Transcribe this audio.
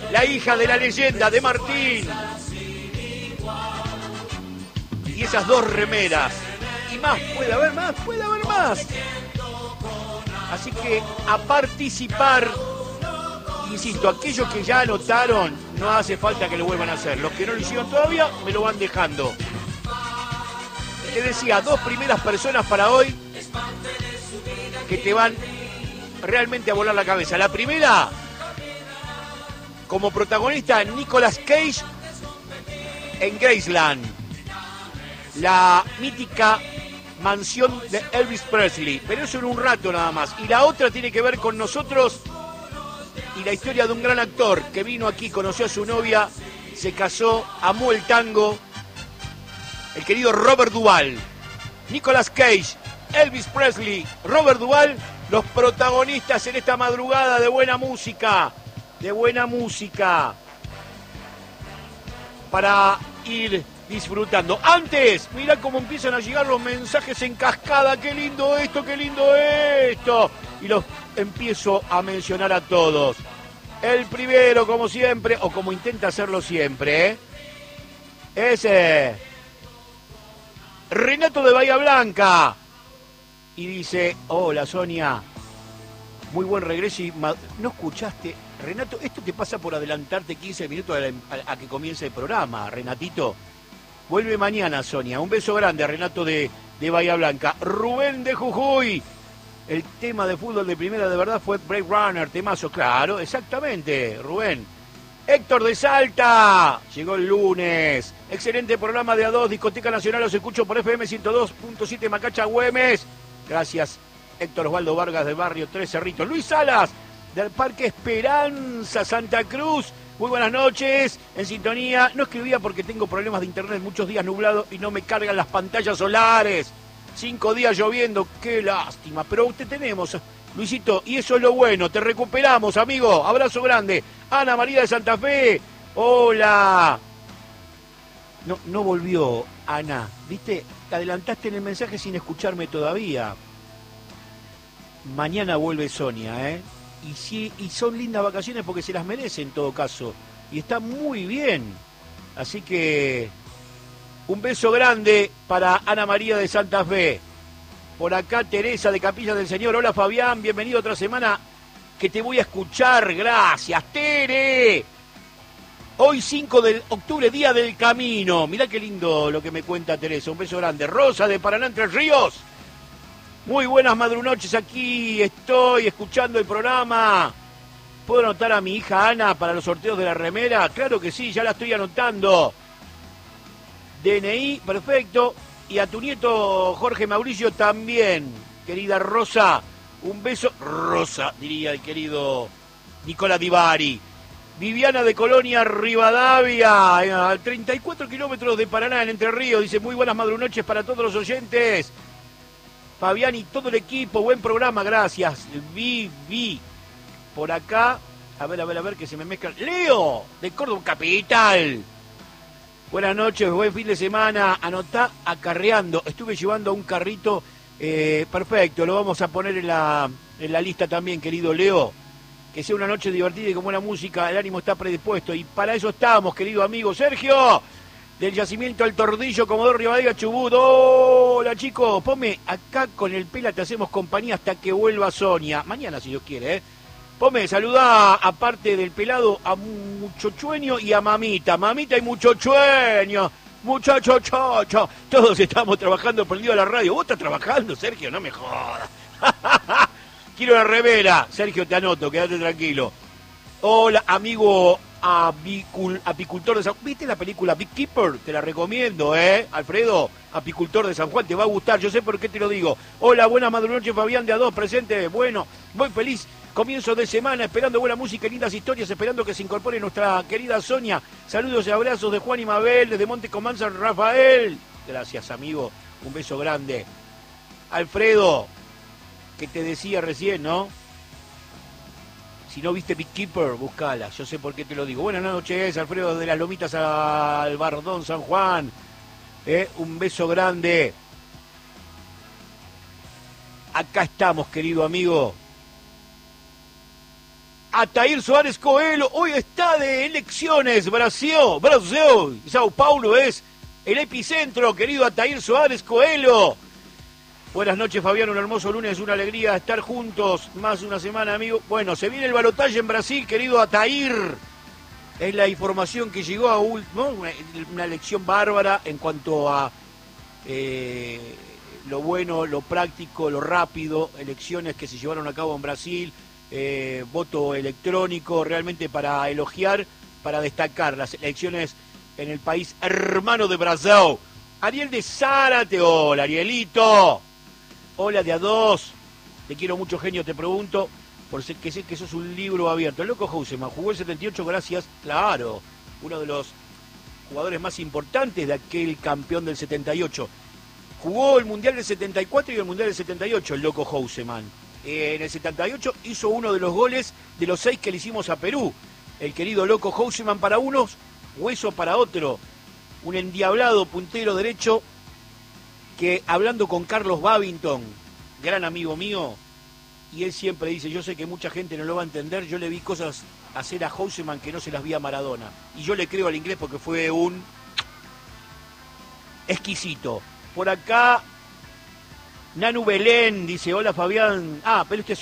la hija de la leyenda de Martín. Y esas dos remeras. Y más, puede haber más. Así que a participar, insisto, aquellos que ya anotaron, no hace falta que lo vuelvan a hacer. Los que no lo hicieron todavía, me lo van dejando. Te decía, dos primeras personas para hoy que te van realmente a volar la cabeza. La primera, como protagonista, Nicolas Cage en Graceland, la mítica mansión de Elvis Presley, pero eso en un rato nada más. Y la otra tiene que ver con nosotros y la historia de un gran actor que vino aquí, conoció a su novia, se casó, amó el tango, el querido Robert Duvall. Nicolas Cage, Elvis Presley, Robert Duvall, los protagonistas en esta madrugada de buena música, para ir disfrutando. Antes, mirá cómo empiezan a llegar los mensajes en cascada. Qué lindo esto. Y los empiezo a mencionar a todos. El primero, como siempre, o como intenta hacerlo siempre, ese Renato de Bahía Blanca. Y dice, hola Sonia, muy buen regreso. Y ¿no escuchaste? Renato, esto te pasa por adelantarte 15 minutos a que comience el programa, Renatito. Vuelve mañana, Sonia. Un beso grande a Renato de Bahía Blanca. Rubén de Jujuy. El tema de fútbol de primera de verdad fue Blade Runner, temazo. Claro, exactamente, Rubén. Héctor de Salta. Llegó el lunes. Excelente programa de A2, Discoteca Nacional. Los escucho por FM 102.7 Macacha, Güemes. Gracias, Héctor Osvaldo Vargas del barrio Tres Cerritos. Luis Salas, del Parque Esperanza, Santa Cruz. Muy buenas noches, en sintonía. No escribía porque tengo problemas de internet, muchos días nublado y no me cargan las pantallas solares. 5 días lloviendo, qué lástima. Pero te tenemos, Luisito, y eso es lo bueno. Te recuperamos, amigo. Abrazo grande. Ana María de Santa Fe. Hola. No volvió, Ana. ¿Viste? Te adelantaste en el mensaje sin escucharme todavía. Mañana vuelve Sonia, ¿eh? Y son lindas vacaciones porque se las merece en todo caso. Y está muy bien. Así que un beso grande para Ana María de Santa Fe. Por acá Teresa de Capilla del Señor. Hola Fabián, bienvenido otra semana que te voy a escuchar. Gracias, Tere. Hoy 5 de octubre, Día del Camino. Mirá qué lindo lo que me cuenta Teresa. Un beso grande. Rosa de Paraná, Entre Ríos. Muy buenas madrunoches, aquí estoy escuchando el programa. ¿Puedo anotar a mi hija Ana para los sorteos de la remera? Claro que sí, ya la estoy anotando. DNI, perfecto. Y a tu nieto Jorge Mauricio también, querida Rosa. Un beso, Rosa, diría el querido Nicola Di Bari. Viviana de Colonia Rivadavia, a 34 kilómetros de Paraná, en Entre Ríos. Dice, muy buenas madrunoches para todos los oyentes. Fabián y todo el equipo, buen programa, gracias. Vi por acá, a ver que se me mezcla. Leo, de Córdoba Capital. Buenas noches, buen fin de semana. Anotá acarreando. Estuve llevando un carrito, perfecto, lo vamos a poner en la lista también, querido Leo. Que sea una noche divertida y con buena música, el ánimo está predispuesto. Y para eso estamos, querido amigo Sergio. Del Yacimiento al Tordillo, Comodoro Rivadavia, Chubut. Hola chicos, ponme acá con el Pela, te hacemos compañía hasta que vuelva Sonia. Mañana si Dios quiere, ¿eh? Ponme, saluda aparte del pelado a Muchochueño y a Mamita. Mamita y Muchochueño. Muchacho, chocho. Todos estamos trabajando prendido a la radio. ¿Vos estás trabajando, Sergio? No me jodas. Quiero la remera. Sergio, te anoto, quédate tranquilo. Hola, amigo apicultor de San Juan. ¿Viste la película Big Keeper? Te la recomiendo, Alfredo, apicultor de San Juan, te va a gustar, yo sé por qué te lo digo. Hola, buenas madrunoches, Fabián de A2, presente. Bueno, muy feliz comienzo de semana, esperando buena música y lindas historias, esperando que se incorpore nuestra querida Sonia. Saludos y abrazos de Juan y Mabel, desde Monte Comán, San Rafael. Gracias, amigo, un beso grande. Alfredo, que te decía recién, ¿no? Si no viste Big Keeper, buscala, yo sé por qué te lo digo. Buenas noches, Alfredo de las Lomitas al Bardón, San Juan. Un beso grande. Acá estamos, querido amigo. Atair Soares Coelho, hoy está de elecciones, Brasil, Sao Paulo es el epicentro, querido Atair Soares Coelho. Buenas noches, Fabián, un hermoso lunes, una alegría estar juntos, más de una semana, amigo. Bueno, se viene el balotaje en Brasil, querido Atair. Es la información que llegó a una elección bárbara en cuanto a lo bueno, lo práctico, lo rápido, elecciones que se llevaron a cabo en Brasil, voto electrónico, realmente para elogiar, para destacar las elecciones en el país hermano de Brasil. Ariel de Zárate, hola Arielito, hola de A2, te quiero mucho, genio, te pregunto, porque sé que sos un libro abierto. El loco Houseman jugó el 78 gracias, claro, uno de los jugadores más importantes de aquel campeón del 78. Jugó el Mundial del 74 y el Mundial del 78, el loco Houseman. En el 78 hizo uno de los goles de los 6 que le hicimos a Perú. El querido loco Houseman para unos, Hueso para otro. Un endiablado puntero derecho que, hablando con Carlos Babington, gran amigo mío, y él siempre dice, yo sé que mucha gente no lo va a entender, yo le vi cosas hacer a Houseman que no se las vi a Maradona. Y yo le creo al inglés porque fue un exquisito. Por acá, Nanu Belén dice, hola Fabián. Ah, pero este es